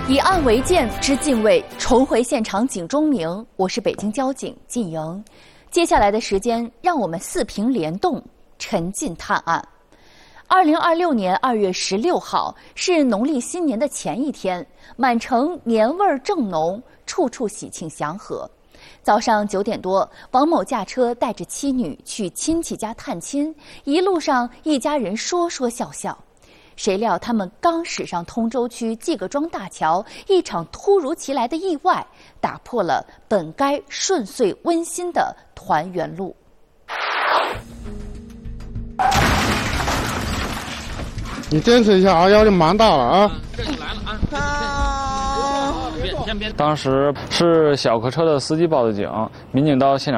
以案为鉴，知敬畏，重回现场警钟鸣。我是北京交警靳莹。接下来的时间，让我们四屏联动，沉浸探案。2026年2月16号是农历新年的前一天，满城年味儿正浓，处处喜庆祥和。早上9点多，王某驾车带着妻女去亲戚家探亲，一路上一家人说说笑笑。谁料他们刚驶上通州区季各庄大桥，一场突如其来的意外打破了本该顺遂温馨的团圆路。 你坚持一下啊，压力蛮大了啊！ 这就来了啊！别。 当时是小客车的司机报的警，民警到现场。